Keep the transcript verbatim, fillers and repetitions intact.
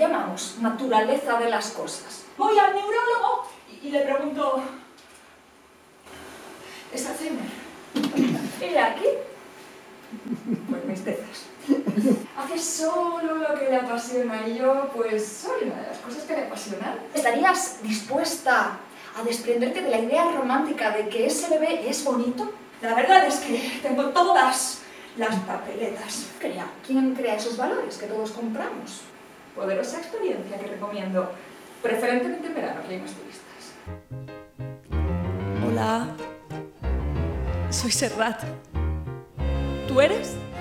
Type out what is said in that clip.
llamamos naturaleza de las cosas. Voy al neurólogo y, y le pregunto... Es Alzheimer. ¿Y aquí? Pues mis tetas. Hace solo lo que le apasiona y yo, pues, soy una de las cosas que le apasionan. ¿Estarías dispuesta a desprenderte de la idea romántica de que ese bebé es bonito? La verdad es que tengo todas las papeletas. Crea. ¿Quién crea esos valores que todos compramos? Poderosa experiencia que recomiendo, preferentemente en verano, que hay más turistas. Hola, soy Serrat. ¿Tú eres?